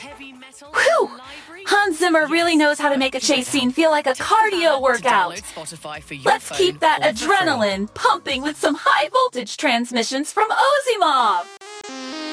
Whew! Hans Zimmer really knows how to make a chase scene feel like a cardio workout. Let's keep that adrenaline pumping with some high-voltage transmissions from Ozimov!